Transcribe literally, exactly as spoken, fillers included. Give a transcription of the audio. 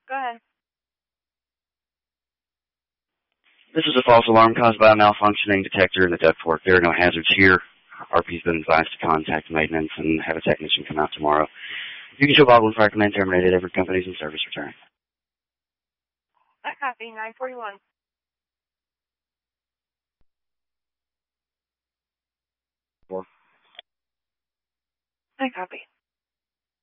Go ahead. This is a false alarm caused by a malfunctioning detector in the ductwork. There are no hazards here. R P's been advised to contact maintenance and have a technician come out tomorrow. You can show Bob when fire command terminated. Every company's in service return. I copy. nine forty-one. Four. I copy.